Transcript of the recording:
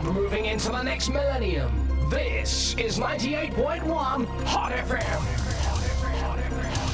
moving into the next millennium. This is 98.1 Hot FM.